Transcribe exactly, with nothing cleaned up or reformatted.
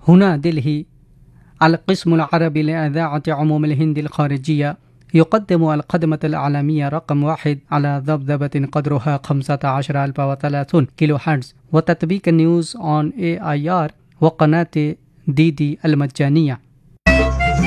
هنا دلهي. القسم العربي لإذاعة عموم الهند الخارجية يقدم الخدمة الإعلامية رقم واحد على ذبذبة قدرها خمسة عشر ألف وثلاثون كيلو هرتز، وتطبيق نيوز أون إي آي آر، وقناة دي دي المجانية.